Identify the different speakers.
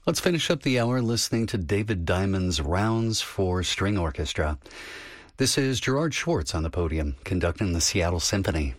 Speaker 1: Let's finish up the hour listening to David Diamond's Rounds for String Orchestra. This is Gerard Schwartz on the podium conducting the Seattle Symphony.